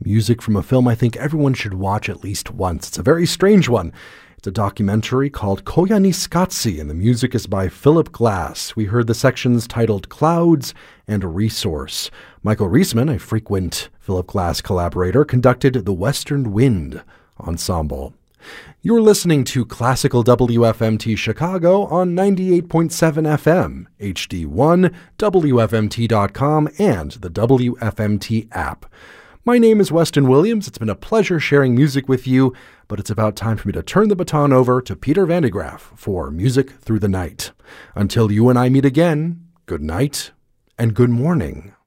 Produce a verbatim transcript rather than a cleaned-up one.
music from a film I think everyone should watch at least once. It's a very strange one. It's a documentary called Koyaanisqatsi, and the music is by Philip Glass. We heard the sections titled Clouds and Resource. Michael Reisman, a frequent Philip Glass collaborator, conducted the Western Wind Ensemble. You're listening to Classical W F M T Chicago on ninety-eight point seven F M, H D one, W F M T dot com, and the W F M T app. My name is Weston Williams. It's been a pleasure sharing music with you, but it's about time for me to turn the baton over to Peter Van de Graaff for Music Through the Night. Until you and I meet again, good night and good morning.